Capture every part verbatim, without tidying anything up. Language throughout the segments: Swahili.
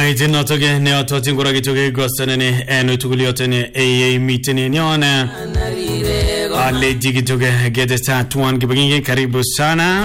Alright, not again. Now, talking about it together. Gossanene and Tuguliotene A A meeting in Yona. A lady get together. Get a start one. Giving Karibu Sana.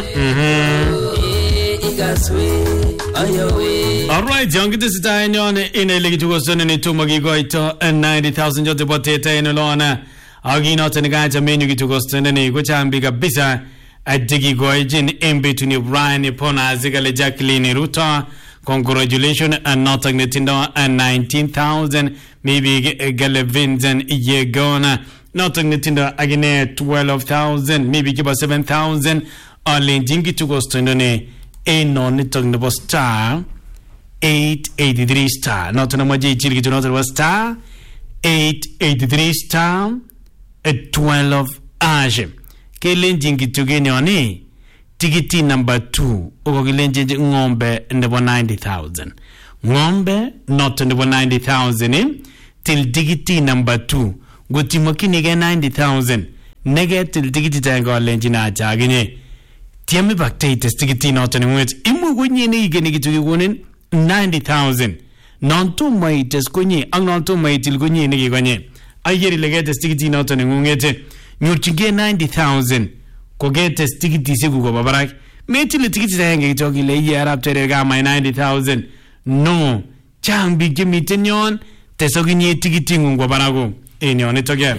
Alright, young this time on in a lady to go son and to Magigoito and ninety thousand jot potato in Alona. Agi not and guys a menu to go stand and which I'm big a bisa at Diggy Goijin in between Brian Ipona Zigale Jacqueline Ruta. Congratulations and not a Nintendo and nineteen thousand maybe Galevins and Yegona. Not a Nintendo again twelve thousand maybe give us seven thousand. Only Jinky to go stand on a non Nintendo star eight eighty three star. Not a Maji Chili to not was star eight eighty three star at twelve Ash. Kaylin Jinky to gain on a. Tikiti number two, Ogilenje Ngombe number ninety thousand. Ngombe not number ninety thousand, eh? Till Tikiti number two, Gutimoki nige ninety thousand. Nege till Tikiti tango lenjina jagine. Tiami baktate Tikiti not in which Imu Winnie Nigani to you ninety thousand. Non to my tescuni, and non to my till Guni Nigani. I hear legate Tikiti not in Mungete. Nuchige ninety thousand. Kogete sticky sigu go babarak. Meti le tikiti henge toki le year up to the my ninety thousand. No. Chambi give me tenyon. Tesogi nye tikiti ngu go barago. Enyon it again.